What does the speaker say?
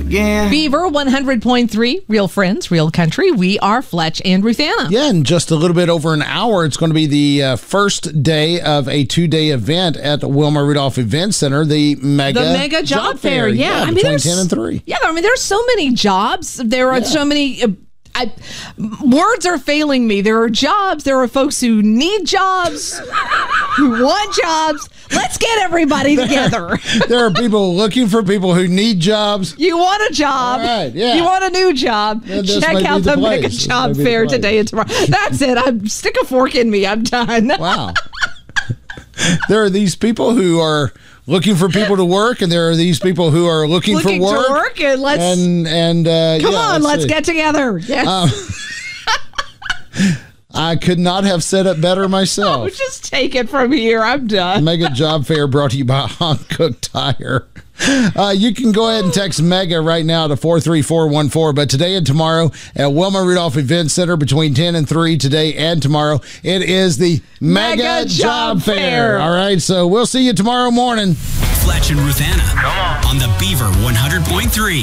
Yeah. Beaver 100.3, real friends, real country. We are Fletch and Ruthanna. Yeah, in just a little bit over an hour, it's going to be the first day of a 2-day event at the Wilma Rudolph Event Center, the Mega Job Fair. Yeah, between 10 and 3. Yeah, I mean, there's so many jobs. There are so many. Words are failing me. There are jobs. There are folks who need jobs, who want jobs. Let's get everybody together. There are people looking for people who need jobs. You want a job. All right, yeah. You want a new job. Check out the Mega Job Fair today and tomorrow. That's it. Stick a fork in me. I'm done. Wow. There are these people who are looking for people to work, and there are these people who are looking for work. To work and let's get together. Yes. I could not have said it better myself. Oh, just take it from here. I'm done. Mega Job Fair brought to you by Hankook Tire. You can go ahead and text MEGA right now to 43414. But today and tomorrow at Wilma Rudolph Event Center between 10 and 3 today and tomorrow, it is the Mega Job Fair. All right, so we'll see you tomorrow morning. Fletch and Ruthanna on the Beaver 100.3.